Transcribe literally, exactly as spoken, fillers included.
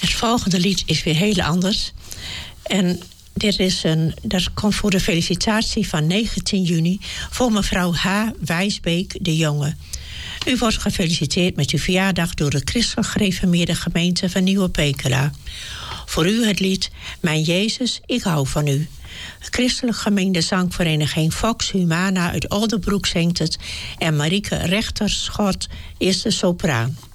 Het volgende lied is weer heel anders. En dit is een, dat komt voor de felicitatie van negentien juni... voor mevrouw H. Wijsbeek de Jonge. U wordt gefeliciteerd met uw verjaardag... door de Christelijk Gereformeerde Gemeente van Nieuwe Pekela. Voor u het lied Mijn Jezus, ik hou van u. De Christelijk Gemeente Zangvereniging Vox Humana uit Oldenbroek zingt het... en Marieke Rechterschot is de sopraan.